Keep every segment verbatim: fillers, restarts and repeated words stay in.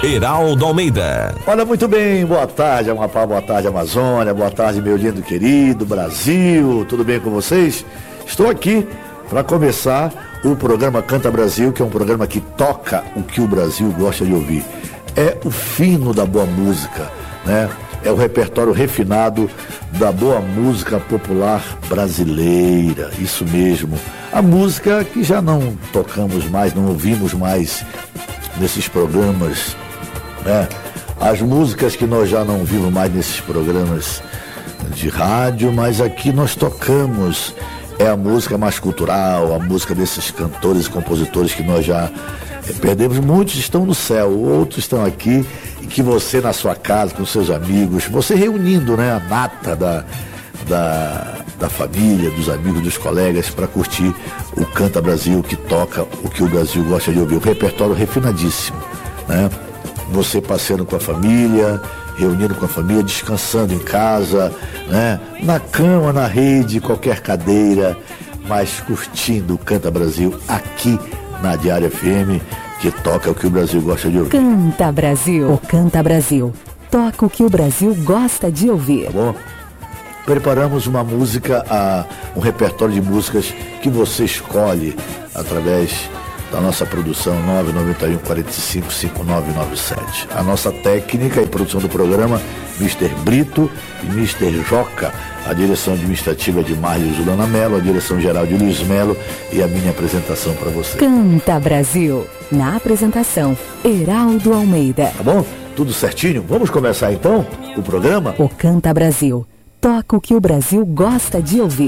Heraldo Almeida. Olha, muito bem, boa tarde, Amapá, boa tarde, Amazônia, boa tarde, meu lindo querido Brasil, tudo bem com vocês? Estou aqui para começar o programa Canta Brasil, que é um programa que toca o que o Brasil gosta de ouvir. É o fino da boa música, né? É o repertório refinado da boa música popular brasileira, isso mesmo. A música que já não tocamos mais, não ouvimos mais nesses programas, né? As músicas que nós já não vimos mais nesses programas de rádio, mas aqui nós tocamos. É a música mais cultural, a música desses cantores e compositores que nós já perdemos. Muitos estão no céu, outros estão aqui, e que você na sua casa, com seus amigos, você reunindo, né, a nata da, da, da família, dos amigos, dos colegas, para curtir o Canta Brasil, que toca o que o Brasil gosta de ouvir. O repertório refinadíssimo, né? Você passeando com a família, reunindo com a família, descansando em casa, né? Na cama, na rede, qualquer cadeira, mas curtindo o Canta Brasil aqui na Diária F M, que toca o que o Brasil gosta de ouvir. Canta Brasil, o Canta Brasil, toca o que o Brasil gosta de ouvir. Tá bom? Preparamos uma música, a, um repertório de músicas que você escolhe através da nossa produção nove nove um, quatro cinco, cinco nove nove sete. A nossa técnica e produção do programa, mister Brito e mister Joca. A direção administrativa de Mário Zulana Melo, a direção geral de Luiz Melo e a minha apresentação para você. Canta Brasil, na apresentação, Heraldo Almeida. Tá bom? Tudo certinho? Vamos começar então o programa? O Canta Brasil, toca o que o Brasil gosta de ouvir.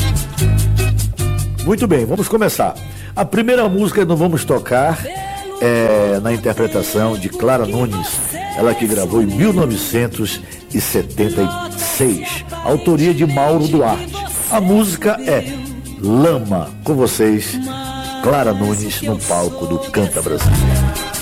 Muito bem, vamos começar. A primeira música que nós vamos tocar é na interpretação de Clara Nunes, ela que gravou em mil novecentos e setenta e seis, autoria de Mauro Duarte. A música é Lama. Com vocês, Clara Nunes no palco do Canta Brasil.